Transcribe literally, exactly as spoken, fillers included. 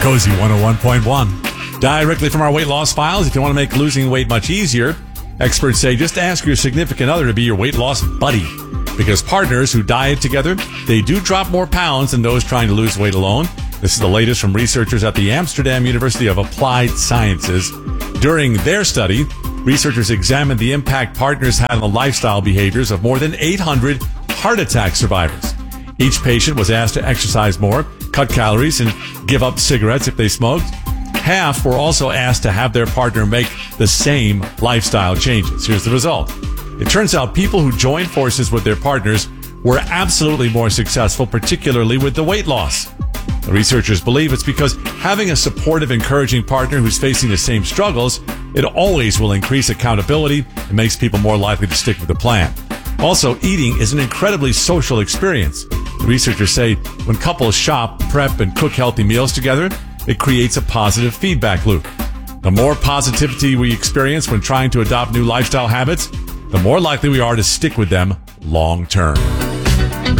Cozy one oh one point one. Directly from our weight loss files, if you want to make losing weight much easier, experts say just ask your significant other to be your weight loss buddy. Because partners who diet together, they do drop more pounds than those trying to lose weight alone. This is the latest from researchers at the Amsterdam University of Applied Sciences. During their study, researchers examined the impact partners had on the lifestyle behaviors of more than eight hundred heart attack survivors. Each patient was asked to exercise more, cut calories, and give up cigarettes if they smoked. Half were also asked to have their partner make the same lifestyle changes. Here's the result. It turns out people who joined forces with their partners were absolutely more successful, particularly with the weight loss. The researchers believe it's because having a supportive, encouraging partner who's facing the same struggles, it always will increase accountability and makes people more likely to stick with the plan. Also, eating is an incredibly social experience. The researchers say when couples shop, prep, and cook healthy meals together, it creates a positive feedback loop. The more positivity we experience when trying to adopt new lifestyle habits, the more likely we are to stick with them long term.